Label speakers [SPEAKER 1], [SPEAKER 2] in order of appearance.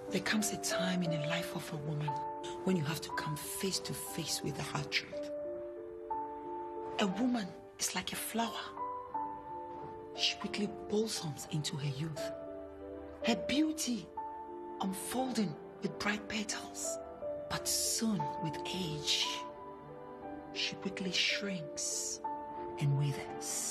[SPEAKER 1] There comes a time in the life of a woman when you have to come face to face with the hard truth. A woman is like a flower. She quickly blossoms into her youth. Her beauty unfolding with bright petals. But soon, with age, she quickly shrinks and withers.